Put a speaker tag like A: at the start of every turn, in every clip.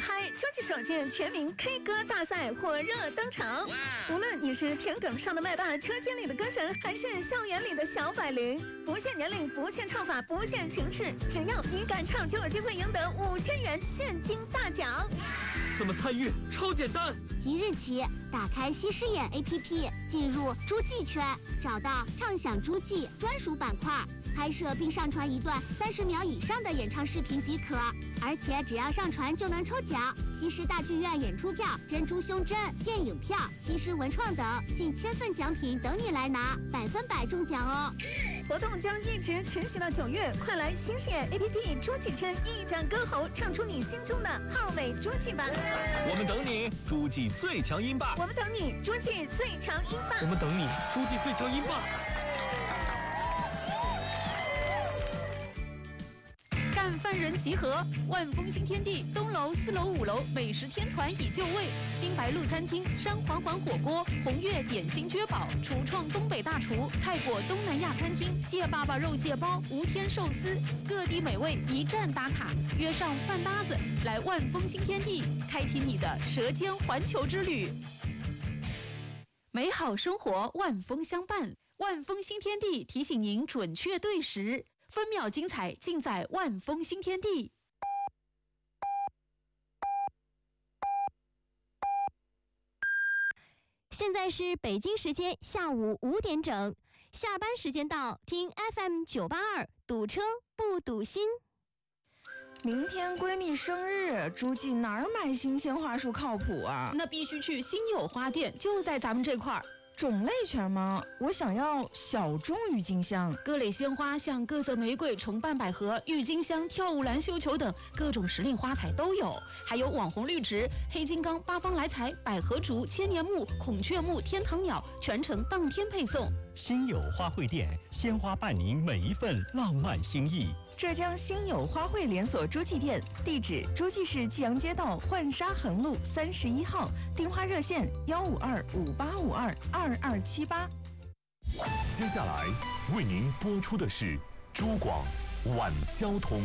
A: 嗨，洲际首届全民 K 歌大赛火热登场。无论你是田埂上的麦霸、车间里的歌神，还是校园里的小百灵，不限年龄，不限唱法，不限形式，只要你敢唱，就有机会赢得5000元现金大奖。
B: 怎么参与？超简单！
C: 即日起，打开西施眼 APP， 进入诸暨圈，找到唱响诸暨专属板块，拍摄并上传一段30秒以上的演唱视频即可。而且只要上传就能抽奖，西施大剧院演出票、珍珠胸针、电影票、西施文创等近1000份奖品等你来拿，100%中奖哦！
A: 活动将一直持续到9月，快来西施眼 APP 诸暨圈一展歌喉，唱出你心中的浩美诸暨吧！
B: 我们等你，诸暨最强音霸！
A: 我们等你，诸暨最强音霸！
B: 我们等你，诸暨最强音霸！
D: 干饭人集合，万丰新天地东楼、4楼、5楼美食天团已就位，新白鹿餐厅、山环环火锅、红月点心绝宝、厨创东北大厨、泰国东南亚餐厅、蟹爸爸肉蟹包、无天寿司，各地美味一站打卡，约上饭搭子来万丰新天地，开启你的舌尖环球之旅。美好生活万丰相伴，万丰新天地提醒您准确对时。分秒精彩尽在万丰新天地。
C: 现在是北京时间下午5点整，下班时间到，听 FM 982，堵车不堵心。
E: 明天闺蜜生日，诸暨哪儿买新鲜花束靠谱啊？
D: 那必须去新友花店，就在咱们这块儿。
E: 种类全吗？我想要小众郁金香，
D: 各类鲜花像各色玫瑰、重瓣百合、郁金香、跳舞兰、绣球等各种时令花材都有，还有网红绿植、黑金刚、八方来财、百合竹、千年木、孔雀木、天堂鸟，全程当天配送。
F: 新友花卉店，鲜花伴您每一份浪漫心意。
E: 浙江新友花卉连锁诸暨店，地址诸暨市济阳街道浣纱横路31号，电话热线15258522278。
G: 接下来为您播出的是珠广晚交通。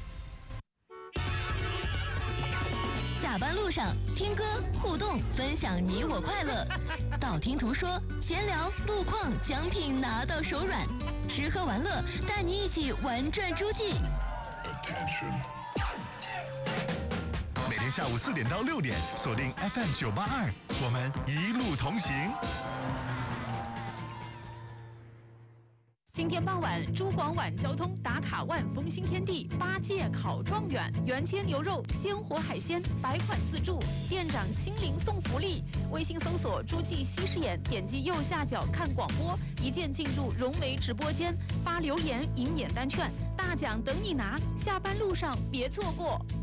H: 下班路上听歌互动，分享你我快乐，道听途说闲聊路况，奖品拿到手软，吃喝玩乐带你一起玩转诸暨。
G: 每天下午4点到6点，锁定 FM 982，我们一路同行。
D: 今天傍晚，珠广晚交通打卡万丰新天地8届考状元，原切牛肉、鲜活海鲜100款自助，店长亲临送福利。微信搜索诸暨西施眼，点击右下角看广播，一键进入融媒直播间，发留言赢免单券，大奖等你拿，下班路上别错过。